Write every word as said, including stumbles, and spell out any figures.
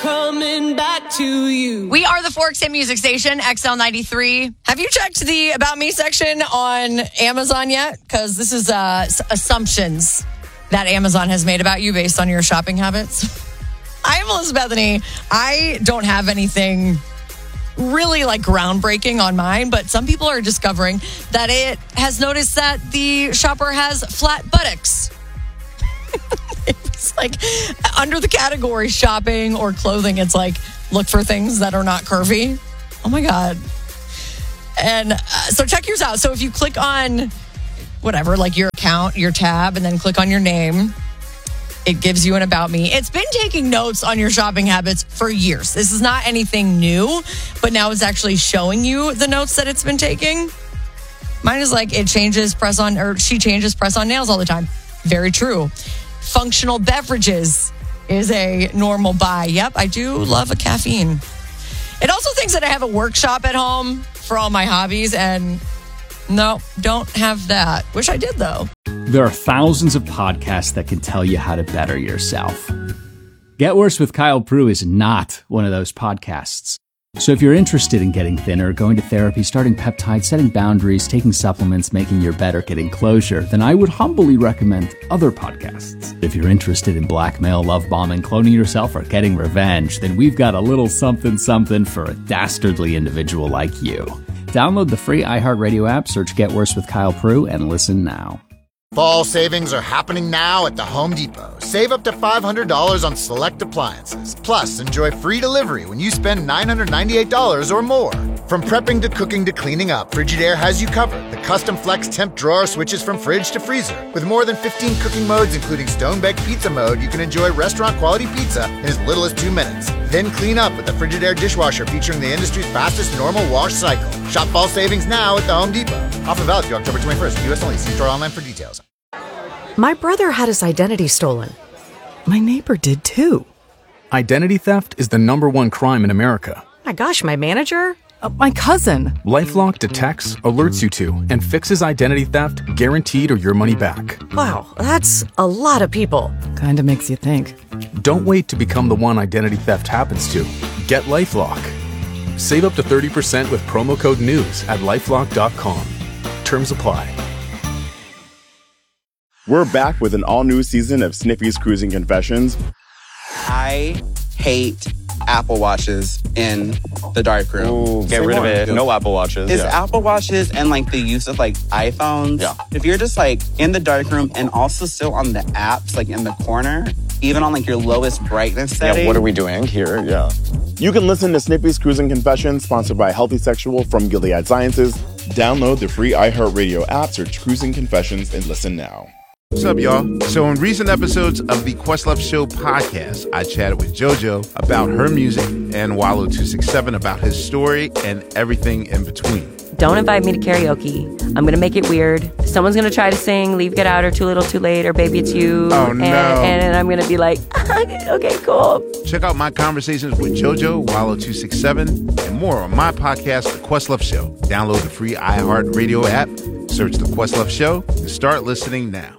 coming back to you. We are the Forks Hit Music Station, X L ninety-three. Have you checked the About Me section on Amazon yet? Because this is uh, assumptions that Amazon has made about you based on your shopping habits. I am Elizabeth Bethany. I don't have anything really like groundbreaking on mine, but some people are discovering that it has noticed that the shopper has flat buttocks. It's like under the category shopping or clothing, it's like look for things that are not curvy. Oh my God. And uh, so check yours out. So if you click on whatever, like your account, your tab, and then click on your name, it gives you an About Me. It's been taking notes on your shopping habits for years. This is not anything new, but now it's actually showing you the notes that it's been taking. Mine is like it changes press on, or she changes press on nails all the time. Very true. Functional beverages is a normal buy. Yep, I do love a caffeine. It also thinks that I have a workshop at home for all my hobbies, and no, don't have that. Wish I did, though. There are thousands of podcasts that can tell you how to better yourself. Get Worse with Kyle Prue is not one of those podcasts. So if you're interested in getting thinner, going to therapy, starting peptides, setting boundaries, taking supplements, making your better, getting closure, then I would humbly recommend other podcasts. If you're interested in blackmail, love bombing, cloning yourself, or getting revenge, then we've got a little something something for a dastardly individual like you. Download the free iHeartRadio app, search Get Worse with Kyle Prue, and listen now. Fall savings are happening now at the Home Depot. Save up to five hundred dollars on select appliances. Plus, enjoy free delivery when you spend nine hundred ninety-eight dollars or more. From prepping to cooking to cleaning up, Frigidaire has you covered. The custom flex temp drawer switches from fridge to freezer. With more than fifteen cooking modes, including stone-baked pizza mode, you can enjoy restaurant-quality pizza in as little as two minutes. Then clean up with the Frigidaire dishwasher featuring the industry's fastest normal wash cycle. Shop fall savings now at the Home Depot. Offer valid through October twenty-first. U S only. See store online for details. My brother had his identity stolen. My neighbor did too. Identity theft is the number one crime in America. My gosh, my manager? Uh, my cousin. LifeLock detects, alerts you to, and fixes identity theft guaranteed or your money back. Wow, that's a lot of people. Kinda makes you think. Don't wait to become the one identity theft happens to. Get LifeLock. Save up to thirty percent with promo code NEWS at lifelock dot com. Terms apply. We're back with an all-new season of Sniffy's Cruising Confessions. I hate Apple Watches in the darkroom. Ooh, get rid of it. No Apple Watches. It's yeah. Apple Watches and like the use of like iPhones. Yeah. If you're just like in the darkroom and also still on the apps, like in the corner, even on like your lowest brightness setting. Yeah, what are we doing here? Yeah. You can listen to Sniffy's Cruising Confessions, sponsored by Healthy Sexual from Gilead Sciences. Download the free iHeartRadio app, search Cruising Confessions, and listen now. What's up, y'all? So in recent episodes of the Questlove Show podcast, I chatted with JoJo about her music and Wallow two sixty-seven about his story and everything in between. Don't invite me to karaoke. I'm going to make it weird. Someone's going to try to sing Leave, Get Out, or Too Little, Too Late, or Baby It's You. Oh, no. And, and I'm going to be like, okay, cool. Check out my conversations with JoJo, Wallow two sixty-seven, and more on my podcast, The Questlove Show. Download the free iHeartRadio app, search The Questlove Show, and start listening now.